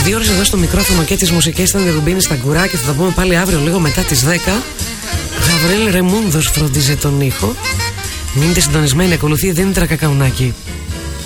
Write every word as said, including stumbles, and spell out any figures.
Δύο ώρες εδώ στο μικρόφωνο και τις μουσικές ήταν η Ρουμπίνη στα Γκουρά και θα τα πούμε πάλι αύριο λίγο μετά τις δέκα. Γαβρίλ Ρεμούνδος φρόντιζε τον ήχο. Μείνετε συντονισμένοι, ακολουθεί Δήμητρα Κακαουνάκη.